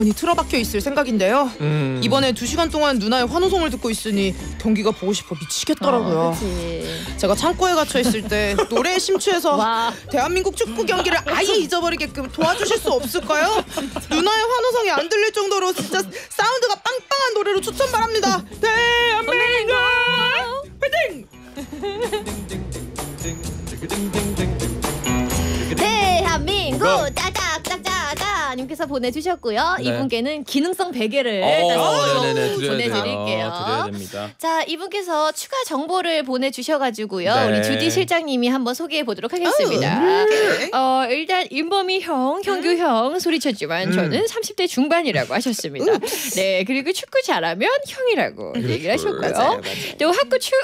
틀어박혀 있을 생각인데요. 이번에 2시간 동안 누나의 환호성을 듣고 있으니 경기가 보고 싶어 미치겠더라고요. 제가 창고에 갇혀 있을 때 노래에 심취해서 와. 대한민국 축구 경기를 아예 잊어버리게끔 도와주실 수 없을까요? 누나의 환호성이 안 들릴 정도로 진짜 사운드가 빵빵한 노래로 추천 바랍니다. 대한민국 화이팅! 대한민국 짜자짜자자 님께서 보내주셨고요. 네. 이분께는 기능성 베개를 네네네, 보내드릴게요. 드려야 됩니다. 자, 이분께서 추가 정보를 보내주셔가지고요. 네. 우리 주디 실장님이 한번 소개해 보도록 하겠습니다. 일단 인범이 형규형 소리쳤지만 저는 30대 중반이라고 하셨습니다. 네, 그리고 축구 잘하면 형이라고 얘기를 하셨고요. 맞아요. 또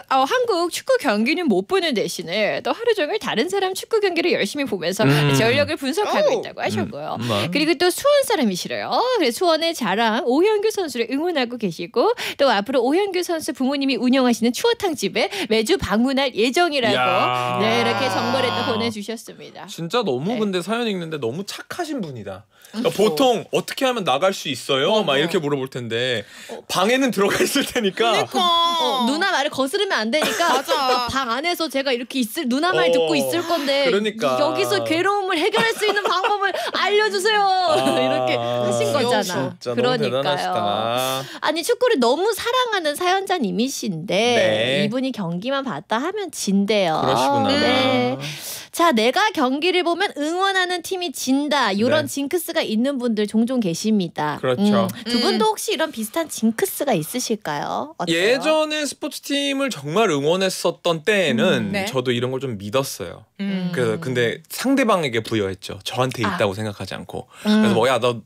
한국 축구 경기는 못 보는 대신에 또 하루 종일 다른 사람 축구 경기를 열심히 보면서 전력을 분석하고 있다고 하셨고요. 그리고 또 수원 사람이시래요. 그래서 수원의 자랑 오현규 선수를 응원하고 계시고 또 앞으로 오현규 선수 부모님이 운영하시는 추어탕 집에 매주 방문할 예정이라고 이야. 네, 이렇게 정보를 또 보내주셨습니다. 진짜 너무 네. 근데 사연 읽는데 너무 착하신 분이다. 그러니까 보통 어떻게 하면 나갈 수 있어요? 막 이렇게 물어볼 텐데 방에는 들어가 있을 테니까. 누나 말을 거스르면 안 되니까 맞아. 방 안에서 제가 이렇게 누나 말 듣고 있을 건데 그러니까. 여기서 괴로움을 해결할 수 있는 방법을 알려주세요. 이렇게 하신 거잖아. 진짜 너무 그러니까요. 대단하시다. 아니 축구를 너무 사랑하는 사연자님이신데 네. 이분이 경기만 봤다 하면 진대요. 그러시구나. 네. 자, 내가 경기를 보면 응원하는 팀이 진다. 이런 네. 징크스가 있는 분들 종종 계십니다. 그렇죠. 두 분도 혹시 이런 비슷한 징크스가 있으실까요? 어때요? 예전에 스포츠팀을 정말 응원했었던 때에는 네. 저도 이런 걸 좀 믿었어요. 그래서 근데 상대방에게 부여했죠. 저한테 있다고 생각하지 않고. 그래서 뭐야 너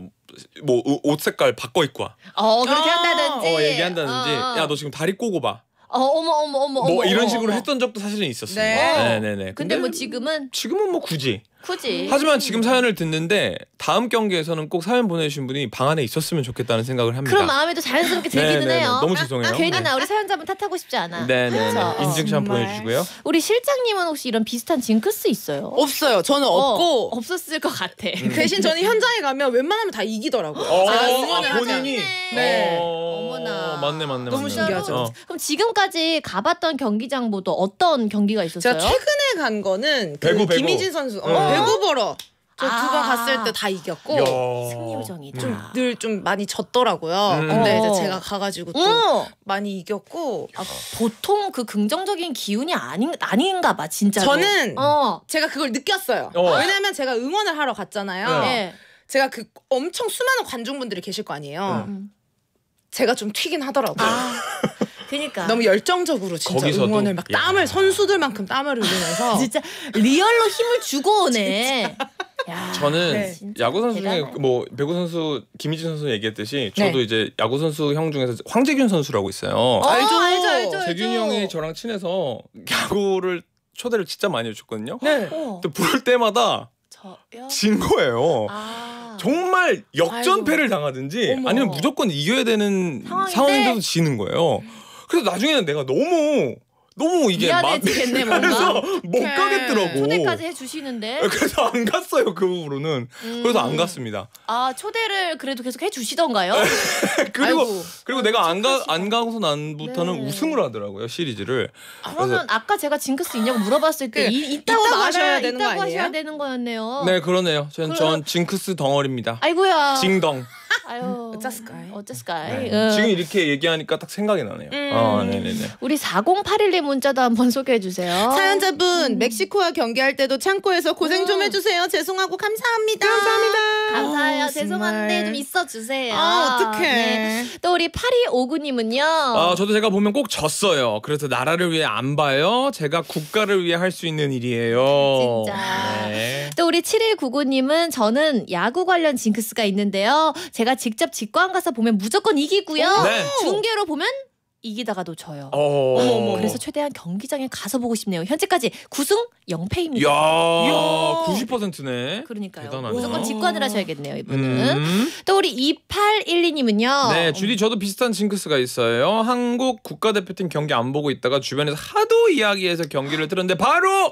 뭐 옷 색깔 바꿔 입고 와. 그렇게 한다든지. 얘기한다든지. 야 너 지금 다리 꼬고 봐. 어머. 뭐 이런 식으로 어머. 했던 적도 사실은 있었어요. 네. 네네네. 근데 뭐 지금은 지금은 굳이. 굳이. 하지만 지금 사연을 듣는데 다음 경기에서는 꼭 사연 보내주신 분이 방 안에 있었으면 좋겠다는 생각을 합니다. 그런 마음에도 자연스럽게 들기는 네네네. 해요. 너무 죄송해요. 괜히 나 우리 사연자분 탓하고 싶지 않아. 네네네. 그렇죠. 인증샷 정말. 보내주시고요. 우리 실장님은 혹시 이런 비슷한 징크스 있어요? 없어요. 저는 없고 없었을 것 같아. 대신 저는 현장에 가면 웬만하면 다 이기더라고요. 제가 응원을 본인이. 네. 어머나. 맞네. 너무 신기하죠. 그럼 지금까지 가봤던 경기장보다 어떤 경기가 있었어요? 제가 최근에 간 거는 그 배구. 김희진 선수 배구 보러 저 두 번 아. 갔을 때 다 이겼고 승리 요정이다. 늘 좀 많이 졌더라고요. 근데 이제 제가 가가지고 또 많이 이겼고 보통 그 긍정적인 기운이 아닌가 봐 진짜로. 저는 제가 그걸 느꼈어요. 어. 왜냐면 제가 응원을 하러 갔잖아요. 네. 제가 그 엄청 수많은 관중분들이 계실 거 아니에요. 제가 좀 튀긴 하더라고요. 그러니까 너무 열정적으로 진짜 거기서도? 응원을 막 땀을 선수들만큼 땀을 흘리면서 진짜 리얼로 힘을 주고 오네. 야, 저는 네. 진짜 야구 선수 중에 대단해. 뭐 배구 선수 김희진 선수 얘기했듯이 저도 네. 이제 야구 선수 형 중에서 황재균 선수라고 있어요. 알죠. 재균이 형이 저랑 친해서 야구를 초대를 진짜 많이 해줬거든요. 네. 근데 부를 때마다 저요? 진 거예요. 아. 정말 역전패를 당하든지 어머. 아니면 무조건 이겨야 되는 상황인데? 상황인데도 지는 거예요. 그래서 나중에는 내가 너무 이게 미안해지겠네, 뭔가. 그래서 못 가겠더라고. 초대까지 해주시는데. 그래서 안 갔어요 그 후로는. 그래서 안 갔습니다. 아, 초대를 그래도 계속 해주시던가요? 그리고 내가 안 가고서 난부터는 네. 우승을 하더라고요 시리즈를. 그러면 아까 제가 징크스 있냐고 물어봤을 때 그, 있다고 하셔야 되는 거 있다고 아니에요? 하셔야 되는 거였네요. 네 그러네요. 전 징크스 덩어리입니다. 아이고야. 징덩. 아유. 어쩌스까이. 어쩌스까이. 네. 지금 이렇게 얘기하니까 딱 생각이 나네요. 네네네. 우리 4081님 문자도 한번 소개해 주세요. 사연자분 멕시코와 경기할 때도 창고에서 고생 좀 해주세요. 죄송하고 감사합니다. 감사해요. 아, 죄송한데 정말. 좀 있어 주세요. 어떡해. 또 우리 8259님은요. 저도 제가 보면 꼭 졌어요. 그래서 나라를 위해 안 봐요. 제가 국가를 위해 할 수 있는 일이에요. 진짜. 네. 또 우리 7199님은 저는 야구 관련 징크스가 있는데요. 제가 직접 직관 가서 보면 무조건 이기고요. 네. 중계로 보면 이기다가도 져요. 그래서 최대한 경기장에 가서 보고 싶네요. 현재까지 9승 0패입니다. 이야 90%네. 그러니까요. 대단하네요. 무조건 직관을 하셔야겠네요, 이분은. 또 우리 2812님은요. 네, 주디 저도 비슷한 징크스가 있어요. 한국 국가대표팀 경기 안 보고 있다가 주변에서 하도 이야기해서 경기를 들었는데 바로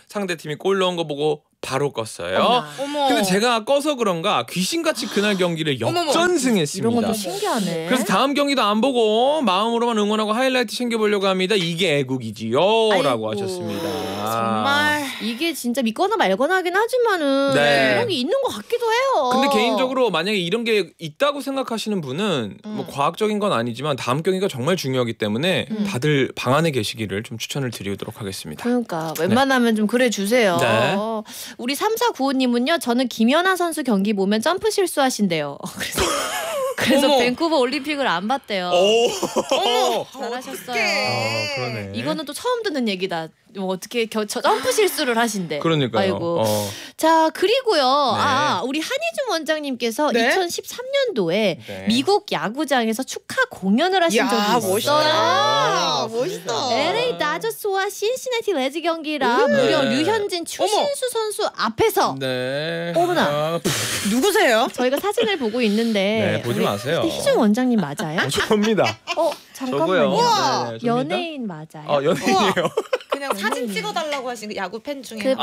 상대 팀이 골 넣은 거 보고 바로 껐어요. 어머. 근데 제가 꺼서 그런가 귀신같이 그날 경기를 역전승했습니다. 이런 것도 신기하네. 그래서 다음 경기도 안 보고 마음으로만 응원하고 하이라이트 챙겨보려고 합니다. 이게 애국이지요 라고 하셨습니다. 정말 이게 진짜 믿거나 말거나 하긴 하지만은 네. 이런 게 있는 것 같기도 해요. 근데 개인적으로 만약에 이런 게 있다고 생각하시는 분은 뭐 과학적인 건 아니지만 다음 경기가 정말 중요하기 때문에 다들 방 안에 계시기를 좀 추천을 드리도록 하겠습니다. 그러니까 웬만하면 좀 그래 주세요. 네. 우리 3495님은요. 저는 김연아 선수 경기 보면 점프 실수하신대요. 그래서 어머. 밴쿠버 올림픽을 안 봤대요. 오. 잘하셨어요. 어떡해. 그러네. 이거는 또 처음 듣는 얘기다. 뭐 어떻게 점프 실수를 하신대. 그러니까요. 아이고. 자 그리고요. 네. 우리 한희준 원장님께서 네? 네. 2013년도에 미국 야구장에서 축하 공연을 하신 야, 적이 있어요. 멋있다. 멋있다. LA 다저스와 신시내티 레즈 경기라 무려 류현진, 추신수 선수 앞에서 네. 어머나. 누구세요? 저희가 사진을 보고 있는데 네, 보지 마세요. 근데 희준 원장님 맞아요? 저입니다. 잠깐만요. 우와. 네, 저입니다. 연예인 맞아요? 연예인이에요. 그냥 사진 찍어달라고 하신 야구 팬 중에 그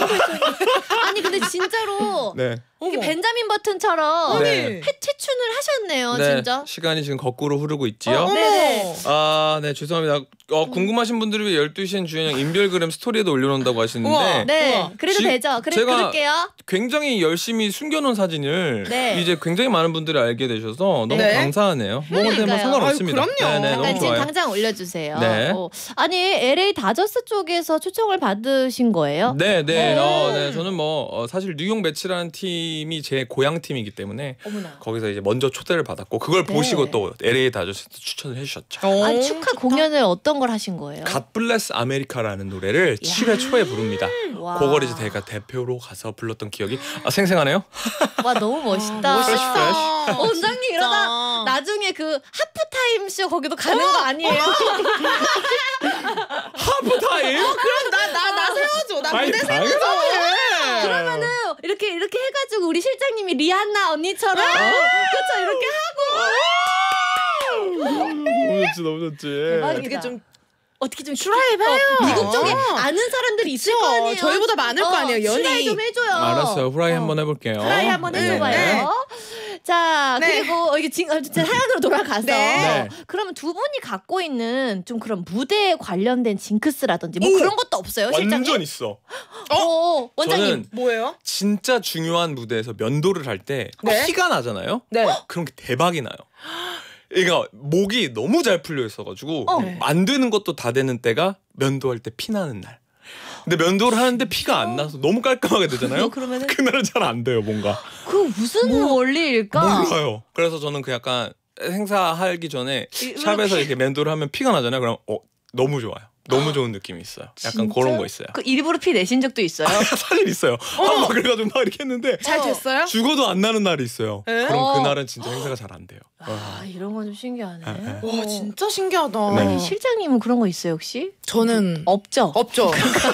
아니 근데 진짜로 네. 이게 벤자민 버튼처럼 네. 퇴춘을 하셨네요, 네. 진짜. 시간이 지금 거꾸로 흐르고 있지요. 어머. 네네. 아, 네, 죄송합니다. 궁금하신 분들을 위해 12시엔 주연형 인별그램 스토리에도 올려놓는다고 하시는데 우와. 네, 우와. 그래도 되죠. 제가 그럴게요. 굉장히 열심히 숨겨놓은 사진을 네. 이제 굉장히 많은 분들이 알게 되셔서 너무 네. 감사하네요. 뭐 근데 뭐 그러니까요. 상관없습니다. 아유, 그럼요. 네, 잠깐 너무 지금 좋아요. 당장 올려주세요. 네. 아니 LA 다저스 쪽에서 초청을 받으신 거예요? 네. 네. 저는 뭐 사실 뉴욕 매치라는 팀이 제 고향 팀이기 때문에 어머나. 거기서 이제 먼저 초대를 받았고 그걸 네. 보시고 또 LA 다저스도 추천을 해주셨죠. 아니, 축하 공연을 어떤 걸 하신 거예요? God Bless America라는 노래를 7회 초에 부릅니다. 와. 그걸 이제 제가 대표로 가서 불렀던 기억이 생생하네요. 와 너무 멋있다. 멋있다. 원장님 이러다 나중에 그 하프타임 쇼 거기도 가는 거 아니에요? 하프타임? 그럼 나 세워줘. 나 아니, 무대 당연하네. 세워줘. 그러면은 이렇게 해가지고 우리 실장님이 리안나 언니처럼 그쵸 이렇게 너무 좋지. 대박이다. 이게 좀 어떻게 좀 트라이해봐요. 미국 쪽에 아는 사람들이 있을 거 아니에요. 저희보다 많을 거 아니에요, 연이. 트라이 좀 해줘요. 알았어요. 후라이 한번 해볼게요. 트라이 한번 해줘봐요. 자 네. 그리고 이게 지금 제 사연으로 돌아가서 네. 그러면 두 분이 갖고 있는 좀 그런 무대에 관련된 징크스라든지 뭐 그런 것도 없어요, 실장님? 완전 있어. 원장님. 저는 뭐예요? 진짜 중요한 무대에서 면도를 할 때 네. 피가 나잖아요. 네. 그럼 대박이 나요. 그러니까 목이 너무 잘 풀려 있어가지고 네. 만드는 것도 다 되는 때가 면도할 때 피 나는 날. 근데 면도를 하는데 피가 안 나서 너무 깔끔하게 되잖아요. 그러면은 그날은 잘 안 돼요, 뭔가. 그 무슨 원리일까? 몰라요. 그래서 저는 그 약간 행사하기 전에 샵에서 이렇게 면도를 하면 피가 나잖아요. 그럼 너무 좋아요. 너무 좋은 느낌이 있어요. 약간 그런 거 있어요. 그 일부러 피 내신 적도 있어요? 사실 있어요. 막 그래가지고 막 이렇게 했는데 잘 됐어요? 죽어도 안 나는 날이 있어요. 에? 그럼 그날은 진짜 행사가 잘 안 돼요. 이런 건 좀 신기하네. 와 진짜 신기하다. 네. 아니 실장님은 그런 거 있어요 혹시? 저는 없죠. 없죠.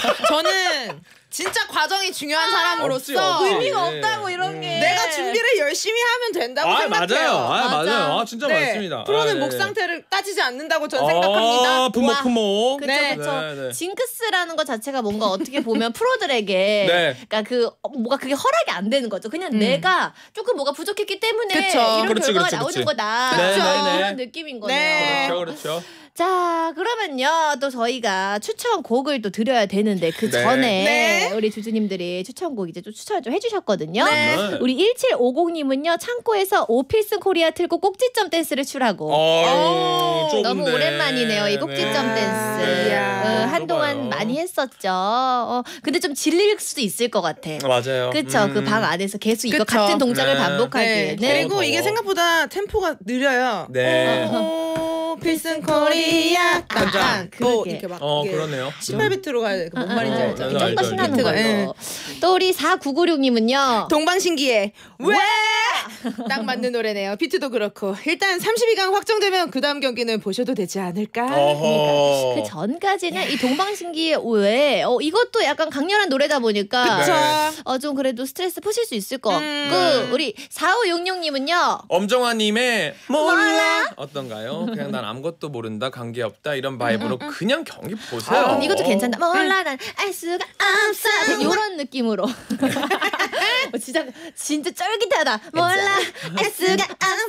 저는 진짜 과정이 중요한 사람으로서 없지. 의미가 없다고 이런 게. 내가 준비를 열심히 하면 된다고 생각해요. 맞아요. 진짜 네. 맞습니다. 프로는 네. 목 상태를 따지지 않는다고 저는 생각합니다. 품목. 그쵸 네. 그쵸. 네, 네. 징크스라는 것 자체가 뭔가 어떻게 보면 프로들에게 네. 그러니까 뭐가 그게 허락이 안 되는 거죠. 그냥 내가 조금 뭐가 부족했기 때문에 그쵸. 이런 그렇지, 결과가 그렇지, 나오는 그렇지. 거다. 네, 그런 네, 네. 느낌인 네. 거네요. 그렇죠. 자 그러면요 또 저희가 추천곡을 또 드려야 되는데 그 네. 전에 네. 우리 주주님들이 추천곡 이제 좀 추천을 좀 해주셨거든요. 네. 네. 우리 1750님은요 창고에서 오필슨 코리아 틀고 꼭지점 댄스를 추라고. 좁은데. 너무 오랜만이네요 이 꼭지점 네. 댄스. 이야. 한동안 좁아요. 많이 했었죠. 근데 좀 질릴 수도 있을 것 같아. 맞아요. 그쵸 그 방 안에서 계속 이거 그쵸. 같은 동작을 네. 반복하기에는. 그리고 더워. 이게 생각보다 템포가 느려요. 네. 필승 코리아 딴. 뭐 그러게. 이렇게 막 이게 그러네요. 18비트로 가야 돼. 그 뭔 말인지 알죠? 네, 조금 알죠, 신나는 알죠. 걸로. 네. 또 우리 4996님은요. 동방신기의 왜? 딱 맞는 노래네요. 비트도 그렇고 일단 32강 확정되면 그 다음 경기는 보셔도 되지 않을까? 어허. 그 전까지는 이 동방신기 외에 이것도 약간 강렬한 노래다 보니까 그쵸. 좀 그래도 스트레스 푸실 수 있을 것 같고 네. 우리 4566님은요. 엄정화님의 몰라 어떤가요? 그냥 난 아무것도 모른다, 관계없다 이런 바이브로 그냥 경기 보세요. 이것도 괜찮다. 몰라 난 알 수가 없어. 이런 느낌으로. 진짜 쫄깃하다. 몰라 알 수가